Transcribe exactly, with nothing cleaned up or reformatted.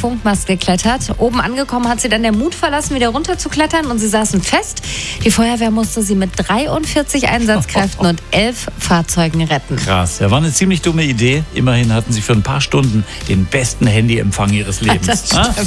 Funkmast geklettert. Oben angekommen hat sie dann der Mut verlassen, wieder runter zu klettern und sie saßen fest. Die Feuerwehr musste sie mit dreiundvierzig Einsatzkräften und elf Fahrzeugen retten. Krass, ja, war eine ziemlich dumme Idee. Immerhin hatten sie für ein paar Stunden den besten Handyempfang ihres Lebens. Das stimmt.